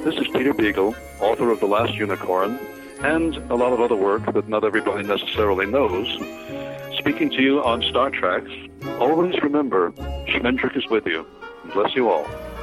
This is Peter Beagle, author of The Last Unicorn, and a lot of other work that not everybody necessarily knows, speaking to you on Star Trek. Always remember, Schmendrick is with you. Bless you all.